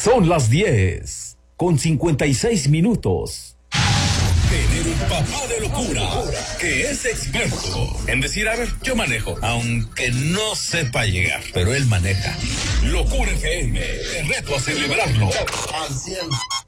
Son las 10:56. Tener un papá de locura que es experto en decir, a ver, yo manejo, aunque no sepa llegar, pero él maneja. Locura FM, te reto a celebrarlo al 100.